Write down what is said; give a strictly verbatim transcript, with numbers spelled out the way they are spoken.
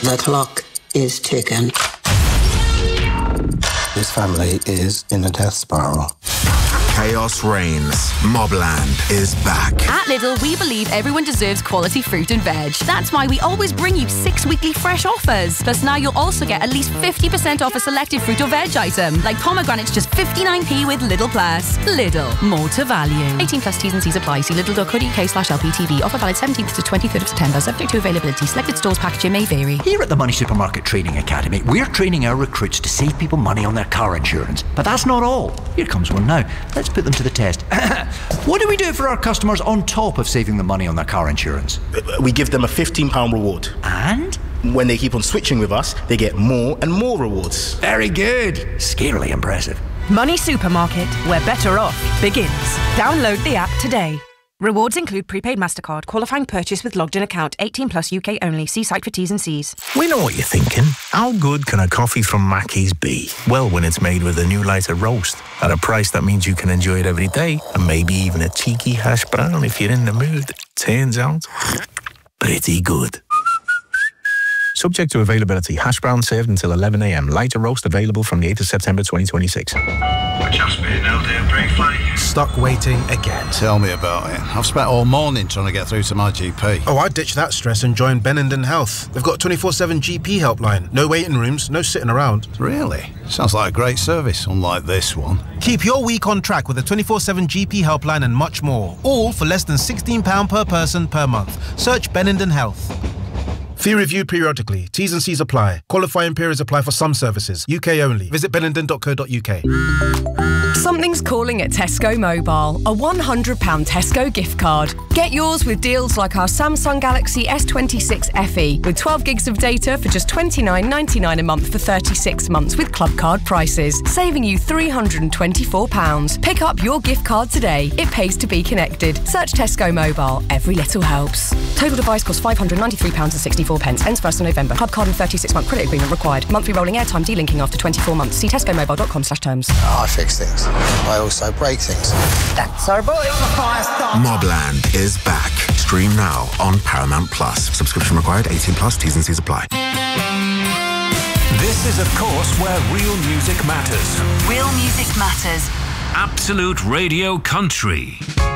The clock is ticking. This family is in a death spiral. Chaos reigns. Mobland is back. At Lidl, we believe everyone deserves quality fruit and veg. That's why we always bring you six weekly fresh offers. Plus now you'll also get at least fifty percent off a selected fruit or veg item, like pomegranates just fifty-nine p with Lidl Plus. Lidl, more to value. eighteen plus T's and C's apply. See lidl.co.uk slash LPTV. Offer valid seventeenth to twenty-third of September, subject to availability. Selected stores packaging may vary. Here at the Money Supermarket Training Academy, we're training our recruits to save people money on their car insurance. But that's not all. Here comes one now. Let's put them to the test. What do we do for our customers on top of saving them money on their car insurance? We give them a fifteen pound reward. And? When they keep on switching with us, they get more and more rewards. Very good. Scarily impressive. Money Supermarket, where better off begins. Download the app today. Rewards include prepaid MasterCard, qualifying purchase with logged-in account, eighteen plus U K only. See site for T's and C's. We know what you're thinking. How good can a coffee from Mackey's be? Well, when it's made with a new lighter roast at a price that means you can enjoy it every day, and maybe even a cheeky hash brown if you're in the mood. Turns out, pretty good. Subject to availability. Hash brown served until eleven a m. Lighter roast available from the eighth of September twenty twenty-six. Just been out there, break flight. Stuck waiting again. Tell me about it. I've spent all morning trying to get through to my G P. Oh, I ditched that stress and joined Benenden Health. They've got a twenty-four seven G P helpline. No waiting rooms, no sitting around. Really? Sounds like a great service, unlike this one. Keep your week on track with a twenty-four seven G P helpline and much more. All for less than sixteen pounds per person per month. Search Benenden Health. Fee reviewed periodically. T's and C's apply. Qualifying periods apply for some services. U K only. Visit benenden dot co dot U K. Something's calling at Tesco Mobile. A one hundred pound Tesco gift card. Get yours with deals like our Samsung Galaxy S twenty-six F E with twelve gigs of data for just twenty-nine ninety-nine a month for thirty-six months with club card prices, saving you three hundred twenty-four pounds. Pick up your gift card today. It pays to be connected. Search Tesco Mobile. Every little helps. Total device costs five hundred ninety-three pounds sixty-four. Ends first of November. Club card and thirty-six month credit agreement required. Monthly rolling airtime delinking after twenty-four months. See tesco mobile dot com slash terms. I fix things. I also break things. That's our boy. Mobland is back. Stream now on Paramount Plus. Subscription required. eighteen plus. T's and C's apply. This is, of course, where real music matters. Real music matters. Absolute Radio Country.